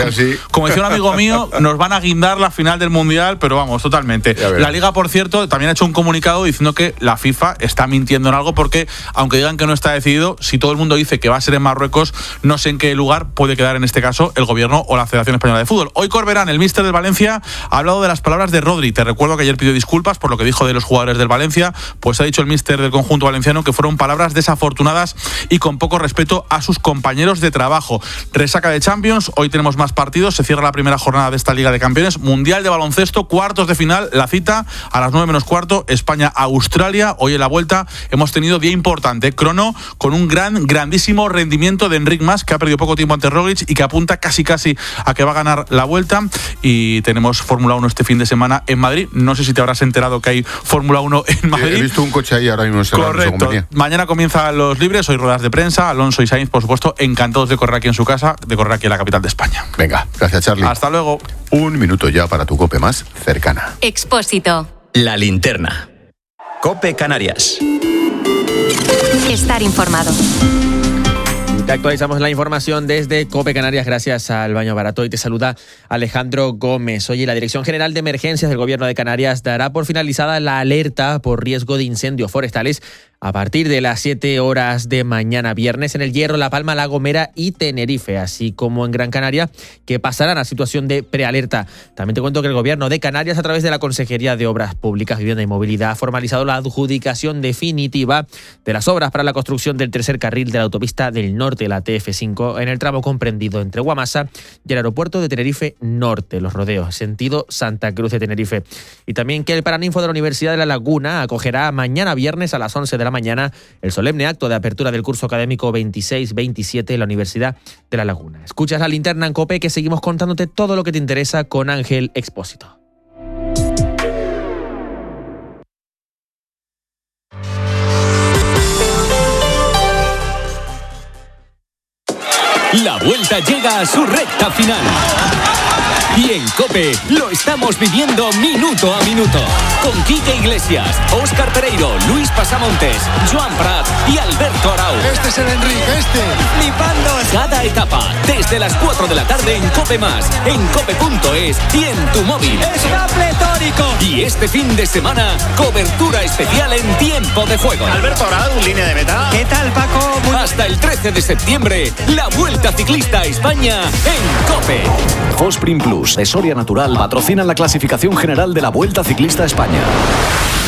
casi. Como decía un amigo mío, nos van a guindar la final del Mundial, pero vamos, totalmente. La Liga, por cierto, también ha hecho un comunicado diciendo que la FIFA está mintiendo en algo porque, aunque digan que no está decidido, si todo el mundo dice que va a ser en Marruecos, no sé en qué lugar puede quedar en este caso el gobierno o la Federación Española de Fútbol. Hoy Corberán, el míster del Valencia, ha hablado de las palabras de Rodri. Te recuerdo que ayer pidió disculpas por lo que dijo de los jugadores del Valencia. Pues ha dicho el míster del conjunto valenciano que fueron palabras desafortunadas y con poco respeto a sus compañeros de trabajo. Resaca de Champions, hoy tenemos más partidos, se cierra la primera jornada de esta Liga de Campeones, Mundial de Baloncesto, cuartos de final, la cita a las 9 menos cuarto, España-Australia. Hoy en la vuelta hemos tenido día importante, crono con un grandísimo rendimiento de Enric Mas, que ha perdido poco tiempo ante Roglic y que apunta casi a que va a ganar la vuelta. Y tenemos Fórmula 1 este fin de semana en Madrid. No sé si te habrás enterado que hay Fórmula 1 en Madrid. He visto un coche ahí ahora mismo. Correcto. Mañana comienzan los libres, hoy ruedas de prensa. Alonso y Sainz, por supuesto, encantados de correr aquí en su casa, de correr aquí en la capital de España. Venga, gracias, Charlie. Hasta luego. Un minuto ya para tu COPE más cercana. Expósito. La linterna. COPE Canarias. Estar informado. Te actualizamos la información desde COPE Canarias gracias al Baño Barato y te saluda Alejandro Gómez. Oye, la Dirección General de Emergencias del Gobierno de Canarias dará por finalizada la alerta por riesgo de incendios forestales a partir de las 7 horas de mañana viernes en El Hierro, La Palma, La Gomera y Tenerife, así como en Gran Canaria, que pasarán a situación de prealerta. También te cuento que el Gobierno de Canarias, a través de la Consejería de Obras Públicas, Vivienda y Movilidad, ha formalizado la adjudicación definitiva de las obras para la construcción del tercer carril de la autopista del norte, la TF5, en el tramo comprendido entre Guamasa y el aeropuerto de Tenerife Norte, Los Rodeos, sentido Santa Cruz de Tenerife. Y también que el Paraninfo de la Universidad de La Laguna acogerá mañana viernes a las 11 de la mañana el solemne acto de apertura del curso académico 26-27 en la Universidad de La Laguna. Escuchas la linterna en COPE, que seguimos contándote todo lo que te interesa con Ángel Expósito. La vuelta llega a su recta final. Y en COPE lo estamos viviendo minuto a minuto. Con Quique Iglesias, Óscar Pereiro, Luis Pasamontes, Joan Prat y Alberto Arau. Este es el Enrique, Flipando cada etapa, desde las 4 de la tarde en COPE+, en cope.es y en tu móvil. ¡Está pletórico! Y este fin de semana, cobertura especial en tiempo de juego. Alberto Arau, línea de meta. ¿Qué tal, Paco? Hasta el 13 de septiembre, la Vuelta Ciclista a España en COPE. Fosprin Plus de Soria Natural patrocinan la clasificación general de la Vuelta Ciclista a España.